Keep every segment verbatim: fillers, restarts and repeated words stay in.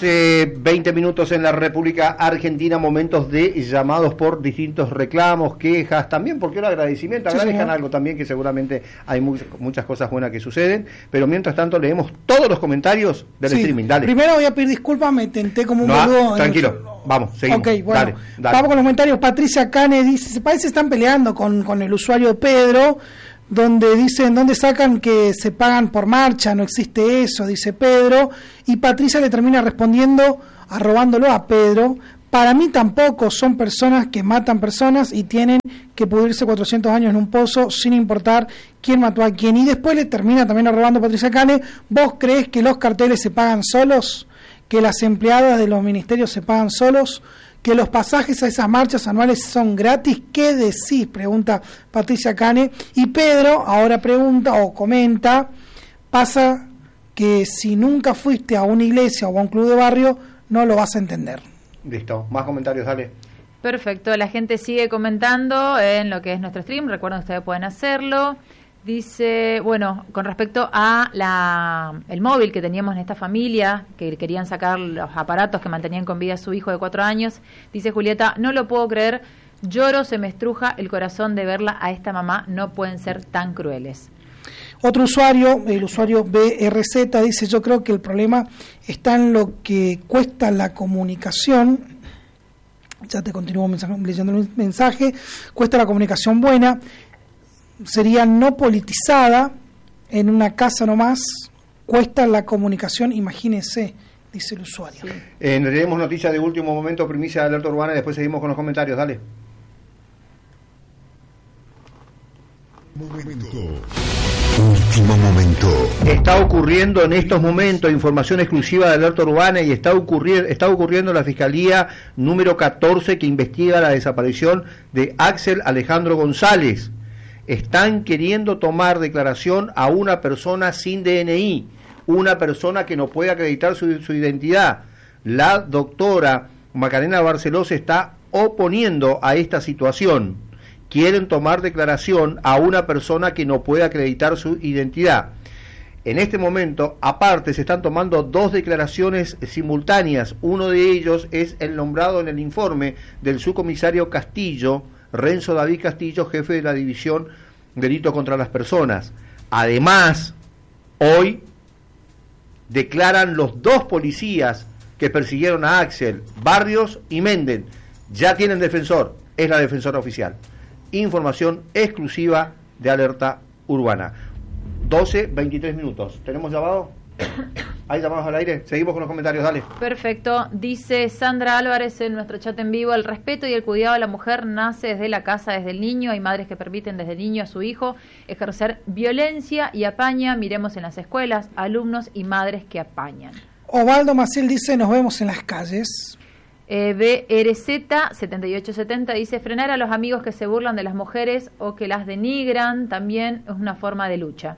doce, veinte minutos en la República Argentina, momentos de llamados por distintos reclamos, quejas, también porque el agradecimiento, Sí, agradezcan señor. algo también, que seguramente hay mu- muchas cosas buenas que suceden, pero mientras tanto leemos todos los comentarios del Sí. streaming, dale. Primero voy a pedir disculpas, me tenté como un No, ah, boludo. tranquilo, vamos, seguimos, Ok, bueno, dale, dale. vamos con los comentarios. Patricia Cane dice, se parece que están peleando con, con el usuario Pedro, donde dicen, ¿dónde sacan que se pagan por marcha? No existe eso, dice Pedro, y Patricia le termina respondiendo, arrobándolo a Pedro, para mí tampoco, son personas que matan personas y tienen que pudrirse cuatrocientos años en un pozo sin importar quién mató a quién. Y después le termina también arrobando a Patricia Cane, ¿vos crees que los carteles se pagan solos? ¿Que las empleadas de los ministerios se pagan solos? ¿Que los pasajes a esas marchas anuales son gratis? ¿Qué decís? Pregunta Patricia Cane. Y Pedro ahora pregunta o comenta, pasa que si nunca fuiste a una iglesia o a un club de barrio, no lo vas a entender. Listo, más comentarios, dale. Perfecto, la gente sigue comentando en lo que es nuestro stream, recuerden que ustedes pueden hacerlo. Dice, bueno, con respecto a la el móvil que teníamos en esta familia, que querían sacar los aparatos que mantenían con vida a su hijo de cuatro años, dice Julieta, no lo puedo creer, lloro, se me estruja el corazón de verla a esta mamá, no pueden ser tan crueles. Otro usuario, el usuario B R Z, dice, yo creo que el problema está en lo que cuesta la comunicación, ya te continúo mensaje, leyendo el mensaje, cuesta la comunicación buena, sería no politizada, en una casa nomás, cuesta la comunicación, imagínese, dice el usuario. Sí. Eh, leemos noticias de último momento, primicia de Alerta Urbana, y después seguimos con los comentarios, dale. Momento. Último momento. Está ocurriendo en estos momentos, información exclusiva de Alerta Urbana, y está ocurriendo, está ocurriendo en la Fiscalía número catorce que investiga la desaparición de Axel Alejandro González. Están queriendo tomar declaración a una persona sin D N I, una persona que no puede acreditar su, su identidad. La doctora Macarena Barceló se está oponiendo a esta situación. Quieren tomar declaración a una persona que no puede acreditar su identidad. En este momento, aparte, se están tomando dos declaraciones simultáneas. Uno de ellos es el nombrado en el informe del subcomisario Castillo, Renzo David Castillo, jefe de la División Delitos contra las Personas. Además, hoy declaran los dos policías que persiguieron a Axel, Barrios y Méndez. Ya tienen defensor, es la defensora oficial. Información exclusiva de Alerta Urbana. doce, veintitrés minutos. ¿Tenemos llamado? ¿Hay llamados al aire? Seguimos con los comentarios, dale. Perfecto, dice Sandra Álvarez en nuestro chat en vivo, el respeto y el cuidado de la mujer nace desde la casa, desde el niño, hay madres que permiten desde el niño a su hijo ejercer violencia y apaña, miremos en las escuelas, alumnos y madres que apañan. Ovaldo Maciel dice, nos vemos en las calles. Eh, B R Z setenta y ocho setenta dice, frenar a los amigos que se burlan de las mujeres o que las denigran también es una forma de lucha.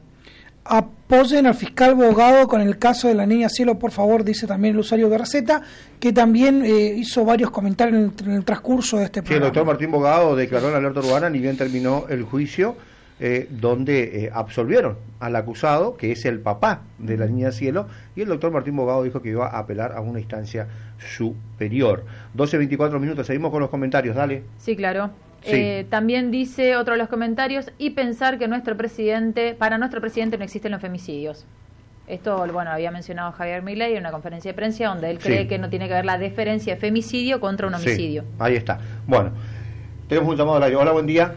Apoyen al fiscal Bogado con el caso de la niña Cielo, por favor, dice también el usuario de Receta, que también eh, hizo varios comentarios en el, en el transcurso de este Sí, el programa. doctor Martín Bogado declaró en Alerta Urbana, ni bien terminó el juicio, eh, donde eh, absolvieron al acusado, que es el papá de la niña Cielo, y el doctor Martín Bogado dijo que iba a apelar a una instancia superior. doce, veinticuatro minutos, seguimos con los comentarios, dale. Sí, claro. Sí. Eh, también dice otro de los comentarios, y pensar que nuestro presidente, para nuestro presidente no existen los femicidios. Esto, bueno, había mencionado Javier Milei en una conferencia de prensa donde él cree Sí. que no tiene que haber la diferencia de femicidio contra un homicidio. Sí, ahí está. Bueno, tenemos un llamado al aire. Hola, buen día.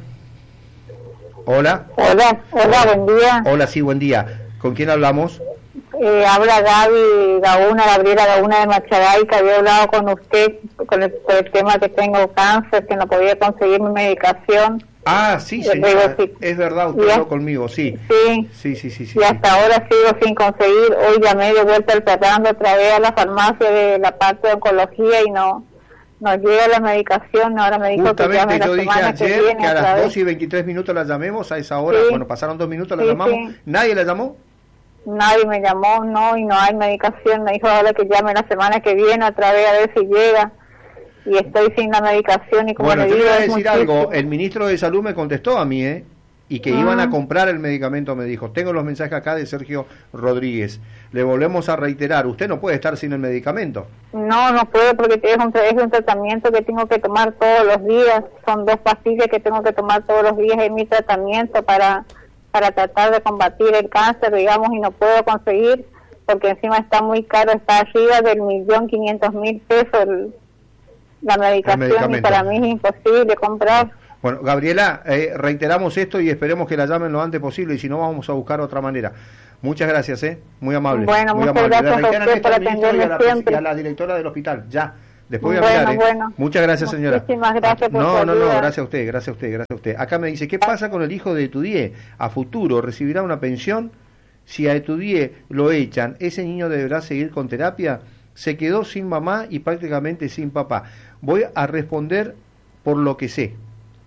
Hola. Hola, hola, buen día. Hola, sí, buen día. ¿Con quién hablamos? Eh, habla Gaby Gauna, Gabriela Gauna de Macharay, que había hablado con usted con el, por el tema que tengo cáncer, que no podía conseguir mi medicación. Ah, sí, Yo señora, digo, sí. es verdad, usted ¿Ya? habló conmigo, sí. Sí, Sí, sí, sí, sí. y hasta ahora sigo sin conseguir. Hoy llamé de vuelta al tratando otra vez a la farmacia de la parte de oncología y no no llega la medicación. Ahora me dijo que llame Justamente la yo dije semana que ayer viene que a otra las vez. dos y veintitrés minutos la llamemos a esa hora. Sí. Bueno, pasaron dos minutos, la Sí, llamamos. sí. ¿Nadie la llamó? Nadie me llamó, no, y no hay medicación. Me dijo ahora que llame la semana que viene otra vez a ver si llega. Y estoy sin la medicación y como Bueno, le yo le digo, voy a es decir muchísimo. algo. El ministro de Salud me contestó a mí, ¿eh? y que iban a comprar el medicamento, me dijo. Tengo los mensajes acá de Sergio Rodríguez. Le volvemos a reiterar, usted no puede estar sin el medicamento. No, no puedo porque es un, es un tratamiento que tengo que tomar todos los días. Son dos pastillas que tengo que tomar todos los días en mi tratamiento para, para tratar de combatir el cáncer, digamos, y no puedo conseguir porque encima está muy caro, está arriba del millón quinientos mil pesos el, la medicación y para mí es imposible comprar. Bueno, Gabriela, eh, reiteramos esto y esperemos que la llamen lo antes posible y si no vamos a buscar otra manera. Muchas gracias, ¿eh? Muy amable. Bueno, muy muchas amable. gracias a usted por atenderme a la, siempre. y a la directora del hospital, ya. Después voy a bueno, mirar, ¿eh? bueno. Muchas gracias, señora. Muchísimas gracias por No, su no, ayuda. no, gracias a usted, gracias a usted, gracias a usted. Acá me dice, ¿qué pasa con el hijo de Etudié? A futuro, ¿recibirá una pensión? Si a Etudié lo echan, ¿ese niño deberá seguir con terapia? Se quedó sin mamá y prácticamente sin papá. Voy a responder por lo que sé.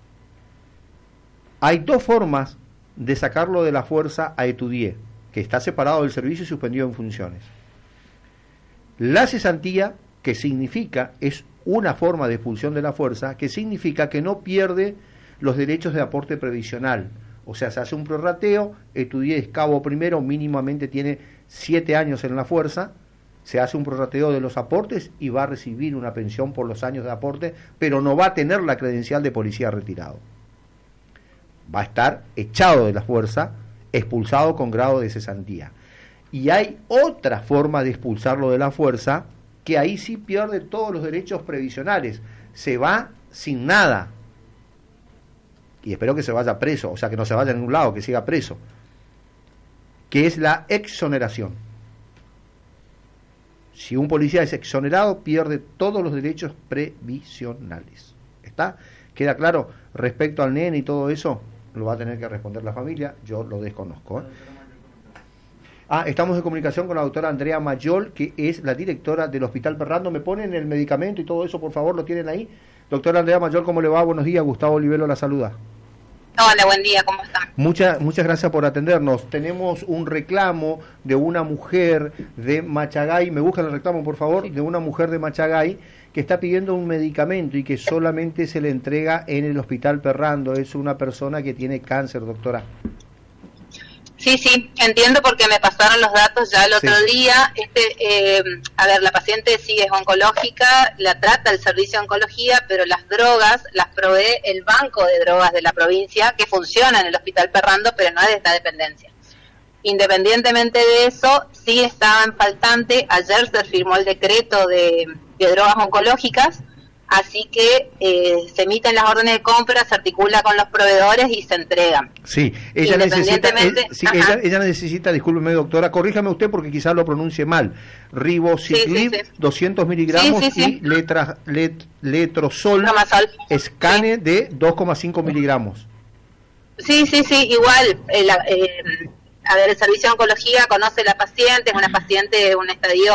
Hay dos formas de sacarlo de la fuerza a Etudié, que está separado del servicio y suspendido en funciones. La cesantía, que significa, es una forma de expulsión de la fuerza, que significa que no pierde los derechos de aporte previsional. O sea, se hace un prorrateo, Etudié es cabo primero, mínimamente tiene siete años en la fuerza, se hace un prorrateo de los aportes y va a recibir una pensión por los años de aporte, pero no va a tener la credencial de policía retirado. Va a estar echado de la fuerza, expulsado con grado de cesantía. Y hay otra forma de expulsarlo de la fuerza, que ahí sí pierde todos los derechos previsionales, se va sin nada. Y espero que se vaya preso, o sea, que no se vaya a ningún lado, que siga preso, que es la exoneración. Si un policía es exonerado, pierde todos los derechos previsionales. ¿Está? ¿Queda claro? Respecto al nene y todo eso, lo va a tener que responder la familia, yo lo desconozco, ¿eh? Ah, estamos en comunicación con la doctora Andrea Mayol, que es la directora del Hospital Perrando. ¿Me ponen el medicamento y todo eso, por favor? ¿Lo tienen ahí? Doctora Andrea Mayol, ¿cómo le va? Buenos días, Gustavo Olivelo la saluda. Hola, buen día, ¿cómo están? Muchas, muchas gracias por atendernos. Tenemos un reclamo de una mujer de Machagay, me buscan el reclamo por favor, de una mujer de Machagay que está pidiendo un medicamento y que solamente se le entrega en el Hospital Perrando. Es una persona que tiene cáncer, doctora. Sí, sí, entiendo porque me pasaron los datos ya el otro sí. día. Este, eh, a ver, la paciente sí es oncológica, la trata el servicio de oncología, pero las drogas las provee el banco de drogas de la provincia, que funciona en el Hospital Perrando, pero no es de esta dependencia. Independientemente de eso, sí estaban faltante. Ayer se firmó el decreto de, de drogas oncológicas, así que eh, se emiten las órdenes de compra, se articula con los proveedores y se entregan. Sí, ella necesita, eh, sí, ella, ella necesita, discúlpeme doctora, corríjame usted porque quizás lo pronuncie mal, ribociclib, sí, sí, sí. doscientos miligramos sí, sí, sí. y letra, let, letrozol, escane sí. de dos coma cinco miligramos. Sí, sí, sí, igual, eh, la, eh, a ver, el servicio de oncología conoce a la paciente, es una paciente de un estadio...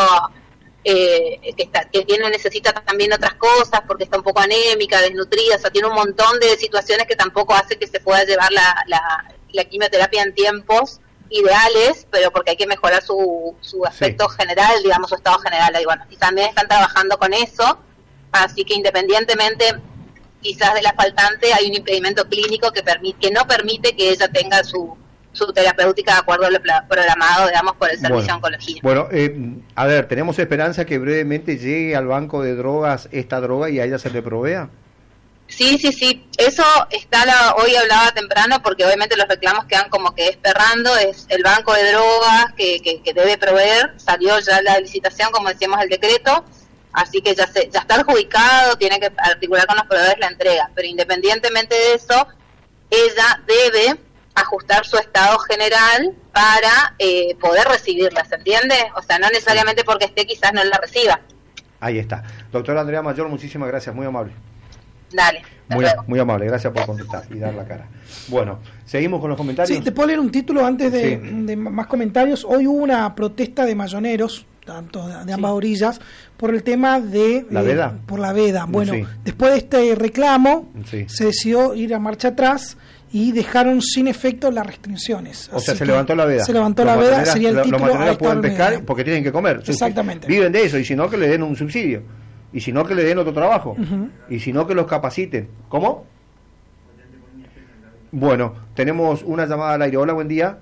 Eh, que, está, que tiene necesita también otras cosas porque está un poco anémica, desnutrida, o sea, tiene un montón de situaciones que tampoco hace que se pueda llevar la, la, la quimioterapia en tiempos ideales, pero porque hay que mejorar su, su aspecto sí. general, digamos, su estado general. Y bueno, y también están trabajando con eso, así que independientemente quizás de la faltante, hay un impedimento clínico que, permite, que no permite que ella tenga su su terapéutica de acuerdo a lo programado, digamos, por el servicio bueno, de oncología. Bueno, eh, a ver, ¿tenemos esperanza que brevemente llegue al banco de drogas esta droga y a ella se le provea? Sí, sí, sí, eso está, la, hoy hablaba temprano porque obviamente los reclamos quedan como que esperando, es el banco de drogas que, que, que debe proveer, salió ya la licitación, como decíamos, el decreto, así que ya, se, ya está adjudicado, tiene que articular con los proveedores la entrega, pero independientemente de eso, ella debe ajustar su estado general para eh, poder recibirla, ¿se entiende? O sea, no necesariamente porque esté quizás no la reciba. Ahí está. Doctora Andrea Mayol, muchísimas gracias, muy amable. Dale. Muy, muy amable, gracias por contestar y dar la cara. Bueno, seguimos con los comentarios. Sí, te puedo leer un título antes de, sí. de más comentarios. Hoy hubo una protesta de mayoneros, tanto de, de ambas sí. orillas, por el tema de... ¿La veda? Eh, por la veda. Bueno, sí. después de este reclamo, sí. se decidió ir a marcha atrás y dejaron sin efecto las restricciones. O sea, se levantó la veda. Se levantó la veda, sería el título. Los mayoneros pueden pescar media. porque tienen que comer. Exactamente. Viven de eso, y si no, que le den un subsidio. Y si no, que le den otro trabajo. Uh-huh. Y si no, que los capaciten. ¿Cómo? Bueno, tenemos una llamada al aire. Hola, buen día.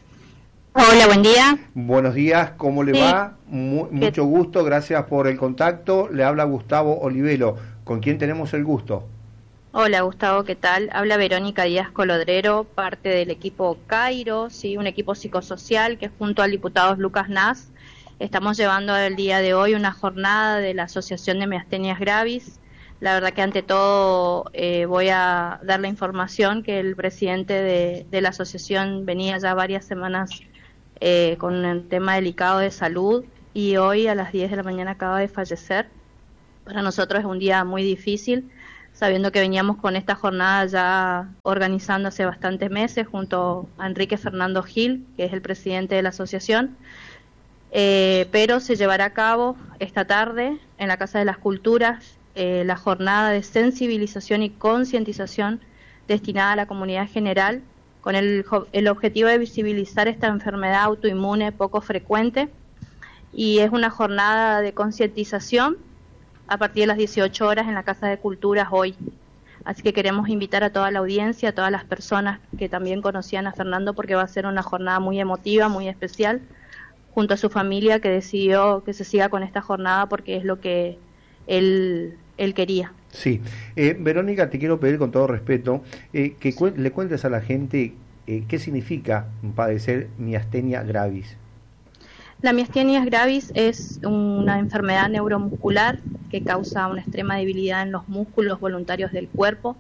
Hola, buen día. Buenos días, ¿cómo le sí. va? Mu mucho gusto, gracias por el contacto. Le habla Gustavo Olivelo. ¿Con quién tenemos el gusto? Hola, Gustavo, ¿qué tal? Habla Verónica Díaz Colodrero, parte del equipo Cairo, sí, un equipo psicosocial que junto al diputado Lucas Nas estamos llevando el día de hoy una jornada de la Asociación de Miastenias Gravis. La verdad que ante todo eh, voy a dar la información que el presidente de, de la asociación venía ya varias semanas eh, con un tema delicado de salud y hoy a las diez de la mañana acaba de fallecer. Para nosotros es un día muy difícil, sabiendo que veníamos con esta jornada ya organizando hace bastantes meses junto a Enrique Fernando Gil, que es el presidente de la asociación, eh, pero se llevará a cabo esta tarde en la Casa de las Culturas eh, la jornada de sensibilización y concientización destinada a la comunidad general con el, el objetivo de visibilizar esta enfermedad autoinmune poco frecuente, y es una jornada de concientización a partir de las dieciocho horas en la Casa de Culturas hoy. Así que queremos invitar a toda la audiencia, a todas las personas que también conocían a Fernando, porque va a ser una jornada muy emotiva, muy especial, junto a su familia que decidió que se siga con esta jornada porque es lo que él, él quería. Sí. Eh, Verónica, te quiero pedir con todo respeto eh, que cu le cuentes a la gente eh, qué significa padecer miastenia gravis. La miastenia gravis es una enfermedad neuromuscular que causa una extrema debilidad en los músculos voluntarios del cuerpo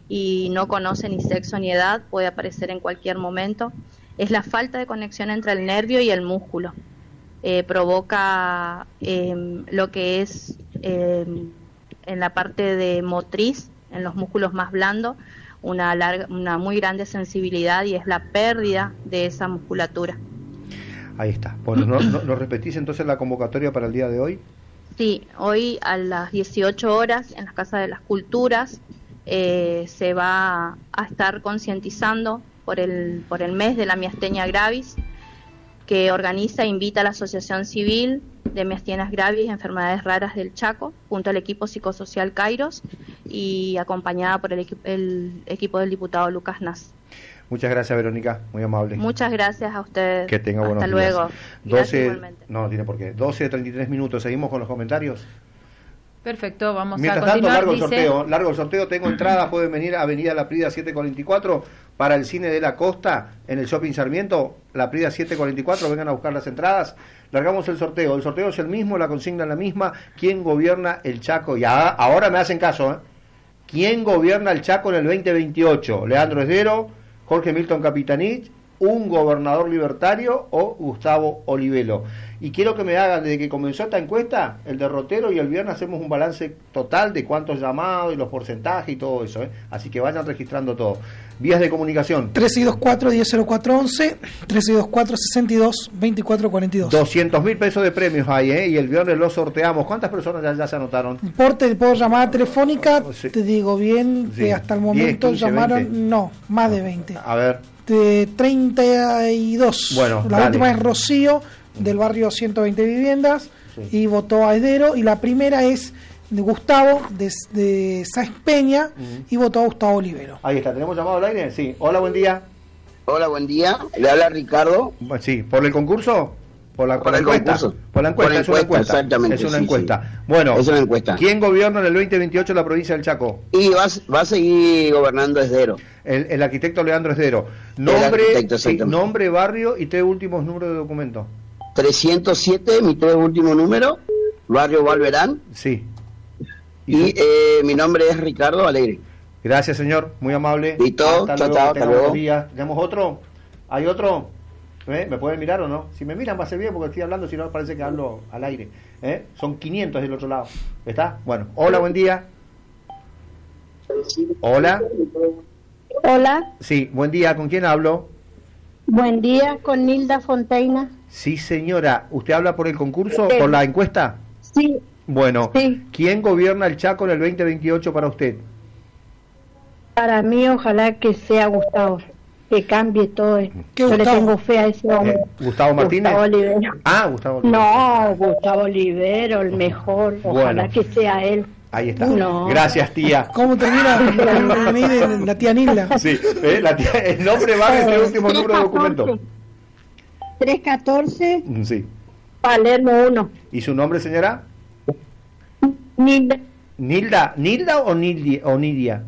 y no conoce ni sexo ni edad, puede aparecer en cualquier momento. Es la falta de conexión entre el nervio y el músculo. Eh, provoca eh, lo que es eh, en la parte de motriz, en los músculos más blandos, una, larga, una muy grande sensibilidad y es la pérdida de esa musculatura. Ahí está. Bueno, ¿no, no, ¿nos repetís entonces la convocatoria para el día de hoy? Sí, hoy a las dieciocho horas en la Casa de las Culturas eh, se va a estar concientizando por el, por el mes de la miastenia gravis, que organiza e invita a la Asociación Civil de Miastenias Gravis y Enfermedades Raras del Chaco, junto al equipo psicosocial Kairos y acompañada por el, equi el equipo del diputado Lucas Nas. Muchas gracias, Verónica, muy amable. Muchas gracias a ustedes. Que tenga buenos Hasta días. luego. doce, no, tiene por qué. doce treinta y tres minutos, seguimos con los comentarios. Perfecto, vamos Mientras a continuar. Tanto, largo dice... el sorteo, largo el sorteo, tengo entradas, pueden venir a Avenida La Prida setecientos cuarenta y cuatro para el Cine de la Costa en el Shopping Sarmiento, La Prida setecientos cuarenta y cuatro, vengan a buscar las entradas. Largamos el sorteo, el sorteo es el mismo, la consigna es la misma. ¿Quién gobierna el Chaco? Y a, ahora me hacen caso, ¿eh? ¿Quién gobierna el Chaco en el veinte veintiocho? ¿Leandro Esdero, Jorge Milton Capitanich, un gobernador libertario o Gustavo Olivelo? Y quiero que me hagan, desde que comenzó esta encuesta, el derrotero, y el viernes hacemos un balance total de cuántos llamados y los porcentajes y todo eso, ¿eh? Así que vayan registrando todo. Vías de comunicación. tres seis dos cuatro, uno cero cuatro uno uno, tres seis dos cuatro, seis dos, dos cuatro cuatro dos. doscientos mil pesos de premios hay, ¿eh? Y el viernes los sorteamos. ¿Cuántas personas ya, ya se anotaron? Por, te, por llamada telefónica, Sí. te digo bien, Sí. que hasta el momento diez, quince, llamaron, veinte. no, más de veinte. A ver. De treinta y dos. Bueno, la dale. última es Rocío, del barrio ciento veinte Viviendas, Sí. y votó a Esdero. Y la primera es de Gustavo, de, de Sáenz Peña, Ujú. y votó a Gustavo Olivero. Ahí está, ¿tenemos llamado al aire? Sí. Hola, buen día. Hola, buen día. Le habla Ricardo. Bueno, sí, ¿por el concurso? Por la, por Por la el encuesta. concurso. Por la encuesta, Por la es una encuesta, encuesta. exactamente, Es una sí, encuesta. sí. Bueno, Es una encuesta. ¿quién gobierna en el veinte veintiocho la provincia del Chaco? Y va, va a seguir gobernando Esdero. El, el arquitecto Leandro Esdero. Nombre, arquitecto, sí, exactamente. nombre, barrio y tres últimos números de documento. trescientos siete, mi tres último número, barrio Valverán. Sí. Y eh, mi nombre es Ricardo Alegre. Gracias, señor. Muy amable. Listo, Hasta chao, luego, chao, que hasta tenga luego. buenos días. ¿Tenemos otro? ¿Hay otro? ¿Eh? ¿Me pueden mirar o no? Si me miran va a ser bien porque estoy hablando, si no parece que hablo al aire. ¿Eh? Son quinientos del otro lado. ¿Está? Bueno. Hola, buen día. Hola. Hola, Sí, buen día. ¿Con quién hablo? buen día con Nilda Fontaina. Sí, señora. ¿Usted habla por el concurso, Sí. por la encuesta? Sí, Bueno. Sí. ¿Quién gobierna el Chaco en el veinte veintiocho para usted? para mí ojalá que sea Gustavo, que cambie todo esto. ¿Qué Yo le Gustavo? tengo fe a ese hombre. Eh, ¿Gustavo Martínez? Gustavo Olivero. Ah, Gustavo Olivero. No, Gustavo Olivero, el mejor. Ojalá Bueno. que sea él. Ahí está. No. Gracias, tía. ¿Cómo termina el D N I de la tía Nilda? Sí, ¿eh? la tía, el nombre va en el último número de documento. trescientos catorce, Sí. Palermo uno. ¿Y su nombre, señora? Nilda. ¿Nilda? ¿Nilda o Nildia? O Nidia?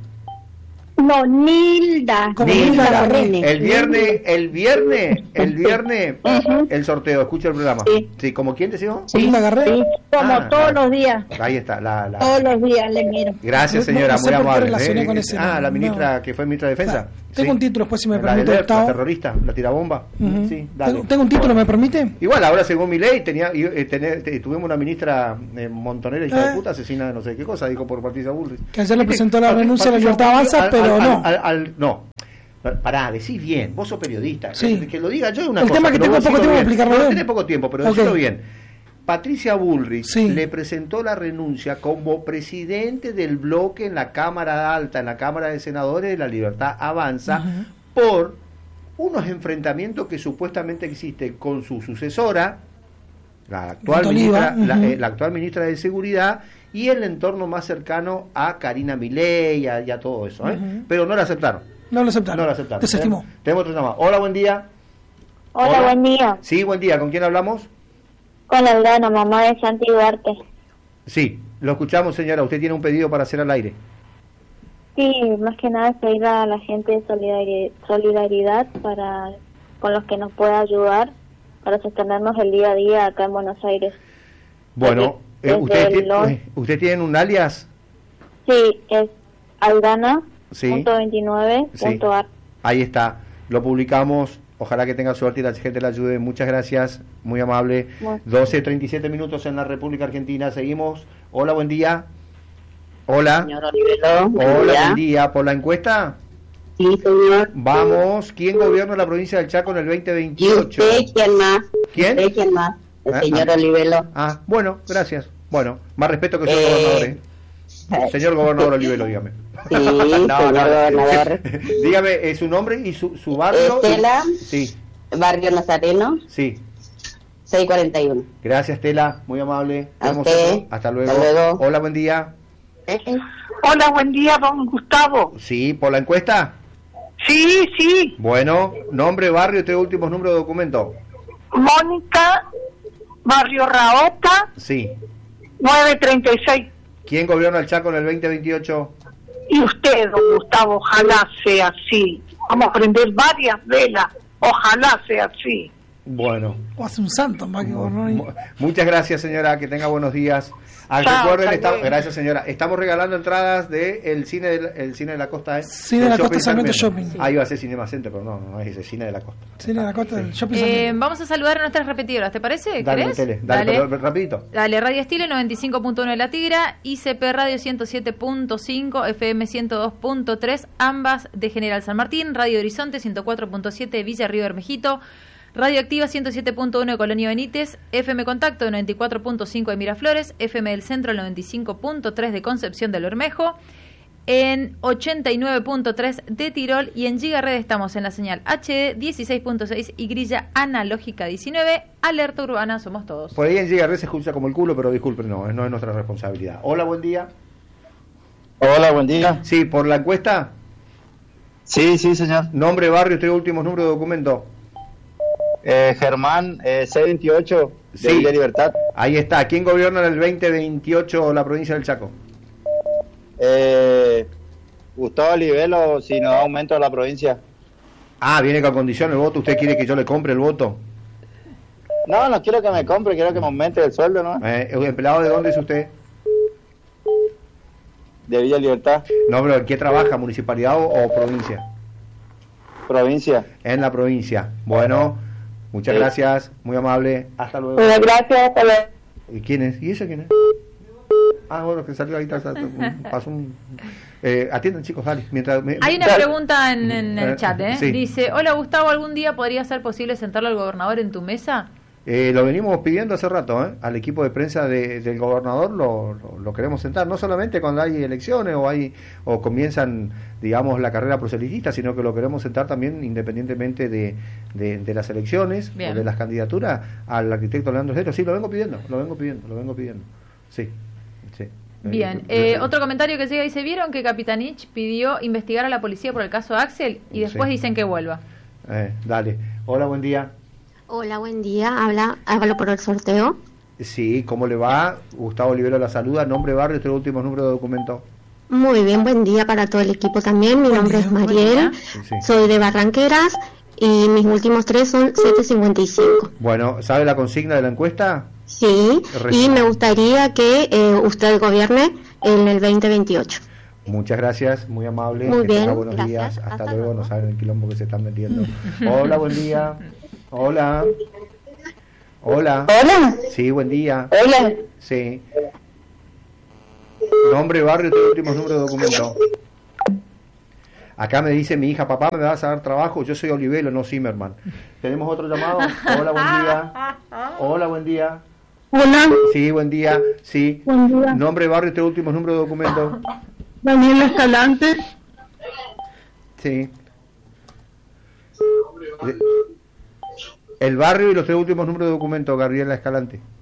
No, Nilda. Como Nilda. Nilda con N. El viernes, el viernes, el viernes, Ujú. el sorteo, escucha el programa. Sí. Sí, ¿como quién decimos? Nilda Garré. Sí, como Ah, todos claro. los días. Ahí está, la... la... Todos los días le miro. Gracias, No- no- señora, no sé muy por qué amable. relacioné ¿eh? con ese Ah, la nombre, ministra no. que fue ministra de Defensa. Claro. Tengo un título, después, si me La permite, del E R P, la Gustavo. terrorista, la tirabomba. Ujú. Sí, dale. tengo, tengo un título, ¿me permite? Igual, ahora según mi ley, tenía, eh, tener- te- tuvimos una ministra eh, montonera, hija Eh. de puta, asesina de no sé qué cosa, dijo por Patricia Bullrich. Que ayer le Viste, presentó la Pat- renuncia a la Patricia Libertad Bullrich Avanza, al- pero al- no. al- al- no. Pará, decís bien, vos sos periodista. Sí. Que, que lo diga yo es una El cosa. tema que pero tengo vos poco decilo tiempo bien. para explicarlo No, bien. tenés poco tiempo, pero Ok. decilo bien. Patricia Bullrich Sí. le presentó la renuncia como presidente del bloque en la Cámara Alta, en la Cámara de Senadores de la Libertad Avanza, Ujú. por unos enfrentamientos que supuestamente existen con su sucesora, la actual, Oliva, ministra, la, ujú. eh, la actual ministra de Seguridad, y el entorno más cercano a Karina Milei y a, y a todo eso. ¿eh? Ujú. Pero no la aceptaron. No lo aceptaron. No la aceptaron. Desestimó. Tenemos, tenemos otro llamado. Hola, buen día. Hola, Hola. buen día. Sí, buen día. ¿Con quién hablamos? Con Aldana, mamá de Santi Duarte. Sí, lo escuchamos, señora. Usted tiene un pedido para hacer al aire. Sí, más que nada es pedir a la gente de solidari- solidaridad para con los que nos pueda ayudar para sostenernos el día a día acá en Buenos Aires. Bueno, eh, Desde ¿usted, el tiene, los- eh, ¿usted tiene un alias? Sí, es Aldana Sí. punto veintinueve punto ar. Ahí está. Lo publicamos. Ojalá que tenga suerte y la gente le ayude. Muchas gracias. Muy amable. Bueno. doce treinta y siete minutos en la República Argentina. Seguimos. Hola, buen día. Hola. Señor Olivelo, buen Hola, día. buen día. ¿Por la encuesta? Sí, señor. Vamos. ¿Quién gobierna la provincia del Chaco en el veinte ¿Y veintiocho? usted quién más? ¿Quién? ¿Usted quién más? El Ah, señor ah. Olivelo. Ah, bueno, gracias. Bueno, más respeto que señor Eh, gobernador, ¿eh? Señor gobernador Olivelo, dígame. Sí, señor gobernador. Dígame eh, su nombre y su, su barrio. Estela. Sí, Barrio Nazareno, sí. seiscientos cuarenta y uno. Gracias, Tela, muy amable. A Tenemos usted. otro. Hasta luego. Hasta luego. Hola, buen día. Hola, buen día, don Gustavo. Sí, ¿por la encuesta? Sí, sí, Bueno, nombre, barrio y tres últimos números de documento. Mónica, Barrio Raota, Sí. nueve treinta y seis. ¿Quién gobierna el Chaco en el veinte veintiocho? Y usted, don Gustavo, ojalá sea así. Vamos a prender varias velas, ojalá sea así. Bueno. O hace un santo, más que gobernador. Mu- Muchas gracias, señora, que tenga buenos días. Ah, Chao, recuerden, hasta está- luego. gracias, señora. Estamos regalando entradas del el cine de la, el cine de la costa, ¿eh? Cine de la El Costa, Sarmiento Sarmiento. Shopping. Ah, iba a ser Cinema Center, pero no, no es ese, cine de la costa. Sí, en la costa del shopping. Eh, Sarmiento. vamos a saludar a nuestras repetidoras, ¿te parece? Dale, ¿Querés? tele, dale, Dale. pero rapidito. Dale, Radio Estilo noventa y cinco punto uno de La Tigra, I C P Radio ciento siete punto cinco, F M ciento dos punto tres, ambas de General San Martín, Radio Horizonte ciento cuatro punto siete de Villa Río Bermejito, Radio Activa ciento siete punto uno de Colonia Benítez, F M Contacto noventa y cuatro punto cinco de Miraflores, F M del Centro noventa y cinco punto tres de Concepción del Bermejo, en ochenta y nueve punto tres de Tirol y en Gigared estamos en la señal H D dieciséis punto seis y grilla analógica diecinueve. Alerta urbana, somos todos. Por ahí en Gigared se escucha como el culo, pero disculpen, no, no es nuestra responsabilidad. Hola, buen día. Hola, buen día. Sí, por la encuesta, Sí, sí, señor. nombre, barrio y tres últimos números de documento. Eh, Germán, eh, C veintiocho, de Sí. Villa Libertad. Ahí está. ¿Quién gobierna en el veinte veintiocho la provincia del Chaco? Eh, Gustavo Olivelo, si nos da aumento a la provincia. Ah, viene con condición el voto. ¿Usted quiere que yo le compre el voto? No, no quiero que me compre, quiero que me aumente el sueldo, ¿no? Eh, ¿Empleado de dónde es usted? De Villa Libertad, No, pero ¿en qué trabaja? ¿Municipalidad o, o provincia? provincia. En la provincia. Bueno, muchas Sí. gracias. Muy amable. Hasta luego. Bueno, gracias, hasta luego. ¿Y quién es? ¿Y ese quién es? Ah, bueno, que salió ahí. ta- ta- ta- Pasó un... Eh, atiendan, chicos, dale. Mientras, me- Hay una dale. pregunta en, en el Eh, chat, ¿eh? sí. Dice, hola Gustavo, ¿algún día podría ser posible sentarlo al gobernador en tu mesa? Eh, lo venimos pidiendo hace rato, ¿eh? Al equipo de prensa de- del gobernador lo, lo, lo queremos sentar, no solamente cuando hay elecciones o hay o comienzan, digamos, la carrera proselitista, sino que lo queremos sentar también independientemente de, de, de las elecciones Bien. o de las candidaturas al arquitecto Leandro Cero. Sí, lo vengo pidiendo, lo vengo pidiendo, lo vengo pidiendo. Sí, sí. Bien, eh, otro comentario que llega dice, ¿vieron que Capitanich pidió investigar a la policía por el caso Axel? Y después Sí. dicen que vuelva. Eh, dale. Hola, buen día. Hola, buen día. Habla, hablo por el sorteo. Sí, ¿cómo le va? Gustavo Olivero la saluda, nombre, barrio, tres últimos números de documento. Muy bien, buen día para todo el equipo también. Mi nombre es Mariel, Sí. soy de Barranqueras y mis últimos tres son setecientos cincuenta y cinco. Bueno, ¿sabe la consigna de la encuesta? Sí, Recién. y me gustaría que eh, usted gobierne en el veinte veintiocho. Muchas gracias, muy amable. Muy que bien, tenga buenos gracias. días. Hasta, Hasta luego, luego. no saben el quilombo que se están metiendo. Hola, buen día. Hola. Hola. Hola. Sí, buen día. Hola. Sí. Nombre, barrio, tres últimos números de documento. Acá me dice mi hija, papá, ¿me vas a dar trabajo? Yo soy Olivelo, no Zimmerman. ¿Tenemos otro llamado? Hola, buen día. Hola, buen día. Hola. Sí, buen día. Sí. Buen día. Nombre, barrio, tres últimos números de documento. Daniela Escalante. Sí. El barrio y los tres últimos números de documento, Gabriela Escalante.